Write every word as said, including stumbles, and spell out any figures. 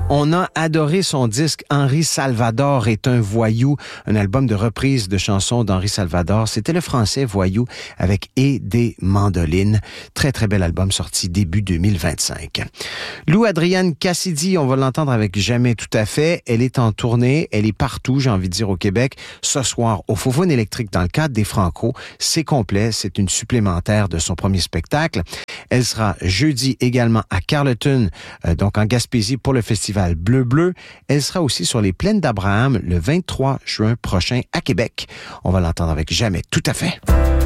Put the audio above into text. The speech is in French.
On a adoré son disque « Henri Salvador est un voyou », un album de reprise de chansons d'Henri Salvador. C'était le français Voyou avec « Et des mandolines ». Très, très bel album sorti début deux mille vingt-cinq. Lou Adrienne Cassidy, on va l'entendre avec Jamais tout à fait. Elle est en tournée, elle est partout, j'ai envie de dire, au Québec. Ce soir, au Faux-Faune électrique dans le cadre des Franco. C'est complet, c'est une supplémentaire de son premier spectacle. Elle sera jeudi également à Carleton, euh, donc en Gaspésie pour le festival Bleu Bleu. Elle sera aussi sur les plaines d'Abraham le vingt-trois juin prochain à Québec. On va l'entendre avec Jamais tout à fait.